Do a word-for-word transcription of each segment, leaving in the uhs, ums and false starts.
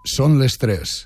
Són les tres.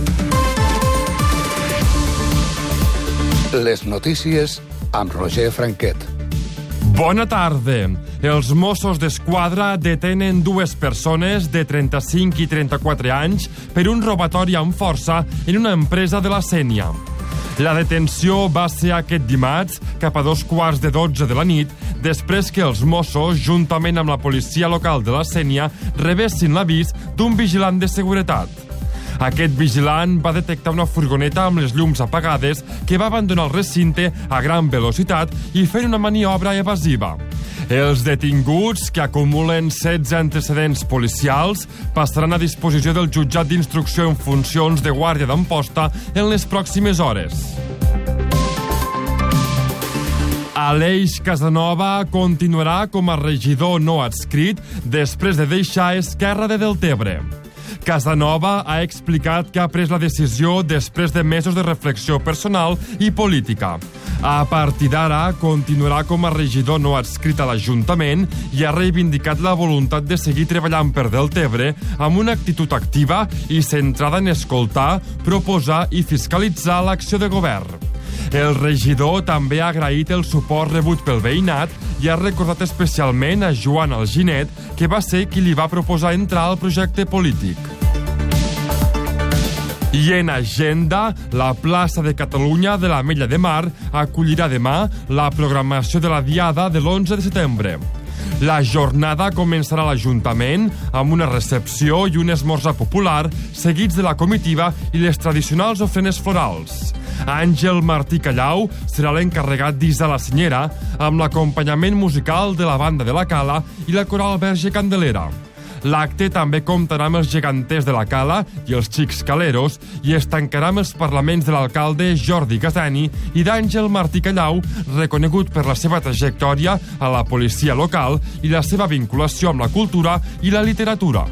Les notícies amb Roger Franquet. Bona tarda. Els Mossos d'Esquadra detenen dues persones de trenta-cinc i trenta-quatre anys per un robatori amb força en una empresa de la Sénia. La detenció va ser aquest dimarts, cap a dos quarts de dotze de la nit, després que els Mossos, juntament amb la policia local de la Sénia, rebessin l'avís d'un vigilant de seguretat. Aquest vigilant va detectar una furgoneta amb les llums apagades que va abandonar el recinte a gran velocitat i fer una maniobra evasiva. Els detinguts, que acumulen setze antecedents policials, passaran a disposició del jutjat d'instrucció en funcions de guàrdia d'Amposta en les pròximes hores. Aleix Casanova continuarà com a regidor no adscrit després de deixar Esquerra de Deltebre. Casanova ha explicat que ha pres la decisió després de mesos de reflexió personal i política. A partir d'ara, continuarà com a regidor no adscrit a l'Ajuntament i ha reivindicat la voluntat de seguir treballant per Deltebre amb una actitud activa i centrada en escoltar, proposar i fiscalitzar l'acció de govern. El regidor també ha agraït el suport rebut pel veïnat i ha recordat especialment a Joan Alginet, que va ser qui li va proposar entrar al projecte polític. I en agenda, la plaça de Catalunya de l'Ametlla de Mar acollirà demà la programació de la Diada de l'onze de setembre. La jornada començarà a l'Ajuntament amb una recepció i un esmorzar popular seguits de la comitiva i les tradicionals ofrenes florals. Àngel Martí Callau serà l'encarregat d'Isa la Senyera amb l'acompanyament musical de la Banda de la Cala i la Coral Verge Candelera. L'acte també comptarà amb els geganters de la Cala i els xics caleros i es tancarà amb els parlaments de l'alcalde Jordi Casani i d'Àngel Martí Callau, reconegut per la seva trajectòria a la policia local i la seva vinculació amb la cultura i la literatura.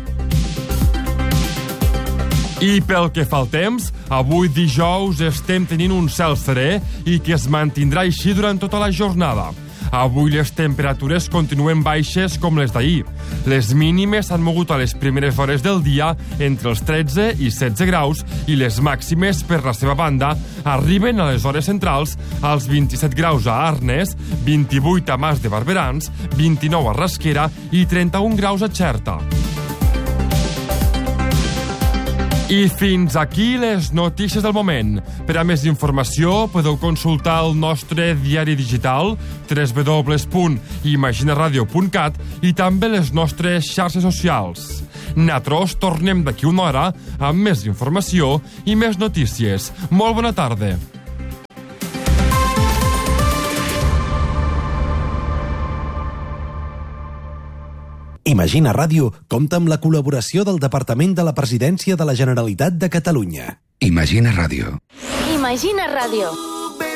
I pel que fa al temps, avui dijous estem tenint un cel serè i que es mantindrà així durant tota la jornada. Avui les temperatures continuen baixes com les d'ahir. Les mínimes s'han mogut a les primeres hores del dia entre els tretze i setze graus i les màximes, per la seva banda, arriben a les hores centrals als vint-i-set graus a Arnes, vint-i-vuit a Mas de Barberans, vint-i-nou a Rasquera i trenta-un graus a Xerta. I fins aquí les notícies del moment. Per a més informació podeu consultar el nostre diari digital w w w punt imaginaradio punt cat i també les nostres xarxes socials. Nosaltres tornem d'aquí una hora amb més informació i més notícies. Molt bona tarda. Imagina Ràdio compta amb la col·laboració del Departament de la Presidència de la Generalitat de Catalunya. Imagina Ràdio. Imagina Ràdio.